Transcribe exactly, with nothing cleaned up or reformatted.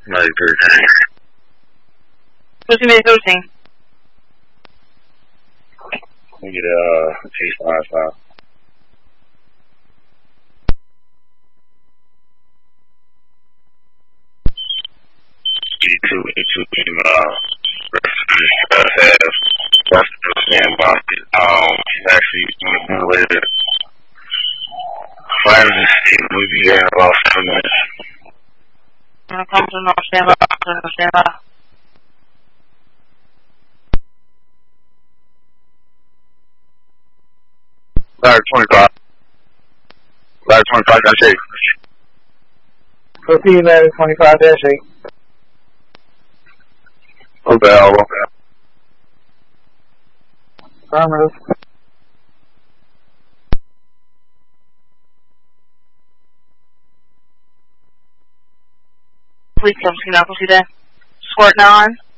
Like thirteen. What's your thirteen? We get uh eight five five. E two E two in uh uh have hospital standby. Um actually gonna be later. Finally we'll be here in about seven minutes. I'm gonna come to no standby, no standby. Ladder twenty-five. Ladder twenty-five dash eight. Proceed, ladder twenty-five dash eight. Okay, I'll walk out. Affirmative. Please come to now, proceed there. Squirt nine.